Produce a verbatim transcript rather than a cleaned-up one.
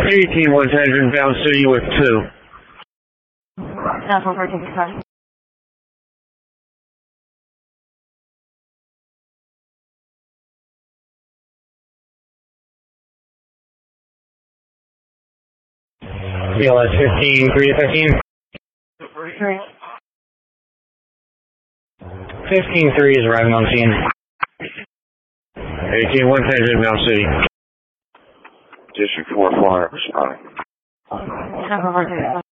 eighteen one hundred Fountain City with two. National thirteen six. C L S fifteen three to fifteen. fifteen three is arriving on scene. eighteen one hundred Mountain City. District four, Florida, responding. National thirteen six.